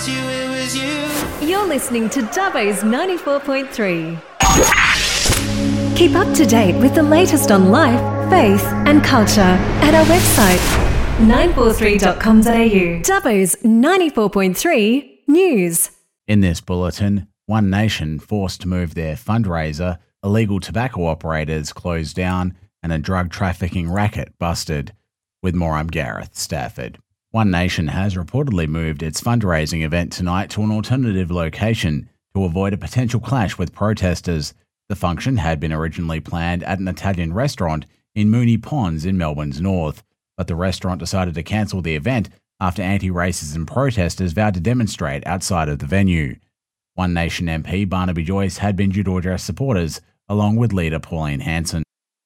promise you it was you. You're listening to Dubbo's 94.3. Keep up to date with the latest on life, faith and culture at our website 943.com.au. Dubbo's 94.3 News. In this bulletin, One Nation forced to move their fundraiser, illegal tobacco operators closed down, and a drug trafficking racket busted. With more, I'm Gareth Stafford. One Nation has reportedly moved its fundraising event tonight to an alternative location to avoid a potential clash with protesters. The function had been originally planned at an Italian restaurant in Moonee Ponds in Melbourne's north, but the restaurant decided to cancel the event after anti-racism protesters vowed to demonstrate outside of the venue. One Nation MP Barnaby Joyce had been due to address supporters, along with leader Pauline Hanson.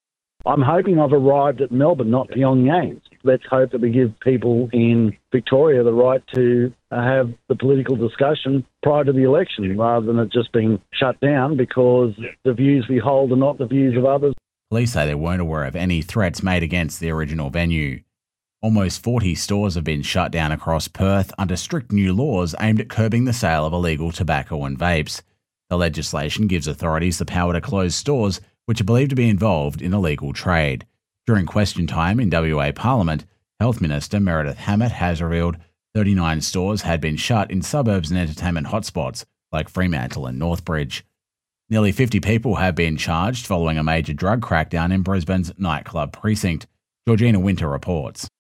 I'm hoping I've arrived at Melbourne, not Pyongyang. Let's hope that we give people in Victoria the right to have the political discussion prior to the election, rather than it just being shut down because the views we hold are not the views of others. Police say they weren't aware of any threats made against the original venue. Almost 40 stores have been shut down across Perth under strict new laws aimed at curbing the sale of illegal tobacco and vapes. The legislation gives authorities the power to close stores which are believed to be involved in illegal trade. During question time in WA Parliament, Health Minister Meredith Hammett has revealed 39 stores had been shut in suburbs and entertainment hotspots like Fremantle and Northbridge. Nearly 50 people have been charged following a major drug crackdown in Brisbane's nightclub precinct. Georgina Winter reports.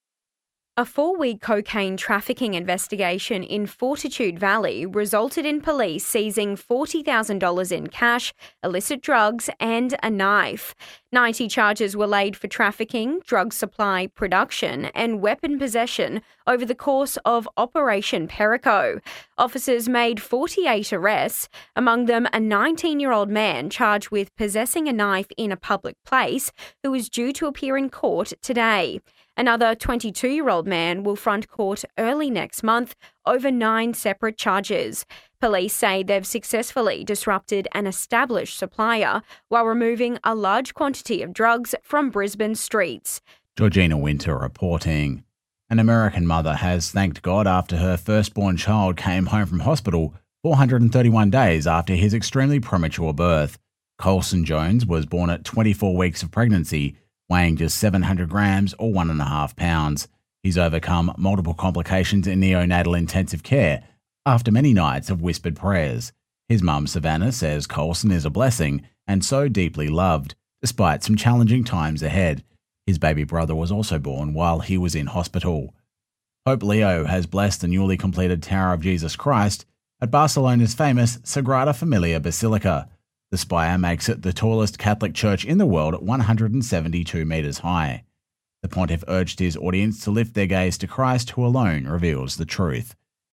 A 4-week cocaine trafficking investigation in Fortitude Valley resulted in police seizing $40,000 in cash, illicit drugs and a knife. 90 charges were laid for trafficking, drug supply, production and weapon possession over the course of Operation Perico. Officers made 48 arrests, among them a 19-year-old man charged with possessing a knife in a public place who is due to appear in court today. Another 22-year-old man will front court early next month over 9 separate charges. Police say they've successfully disrupted an established supplier while removing a large quantity of drugs from Brisbane streets. Georgina Winter reporting. An American mother has thanked God after her firstborn child came home from hospital 431 days after his extremely premature birth. Colson Jones was born at 24 weeks of pregnancy, weighing just 700 grams or 1.5 pounds. He's overcome multiple complications in neonatal intensive care after many nights of whispered prayers. His mum, Savannah, says Colson is a blessing and so deeply loved, despite some challenging times ahead. His baby brother was also born while he was in hospital. Pope Leo has blessed the newly completed Tower of Jesus Christ at Barcelona's famous Sagrada Familia Basilica. The spire makes it the tallest Catholic church in the world at 172 metres high. The pontiff urged his audience to lift their gaze to Christ, who alone reveals the truth.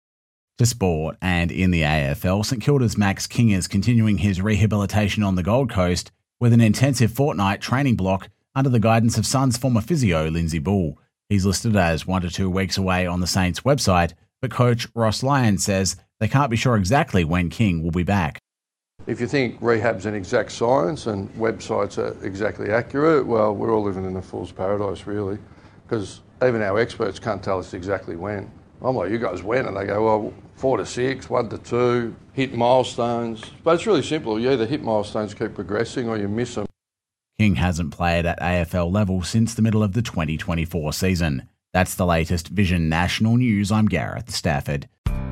To sport, and in the AFL, St Kilda's Max King is continuing his rehabilitation on the Gold Coast with an intensive fortnight training block under the guidance of Suns former physio Lindsay Bull. He's listed as 1 to 2 weeks away on the Saints website, but coach Ross Lyon says they can't be sure exactly when King will be back. If you think rehab's an exact science and websites are exactly accurate, well, we're all living in a fool's paradise, really, because even our experts can't tell us exactly when. I'm like, you guys when? And they go, well, 4 to 6, 1 to 2, hit milestones. But it's really simple. You either hit milestones, keep progressing, or you miss them. King hasn't played at AFL level since the middle of the 2024 season. That's the latest Vision National News. I'm Gareth Stafford.